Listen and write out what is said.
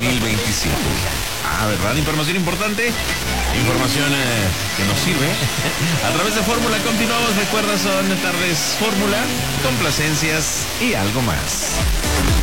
2027. ¿Verdad? Información importante, información que nos sirve. A través de Fórmula continuamos. Recuerda, son tardes Fórmula, complacencias y algo más.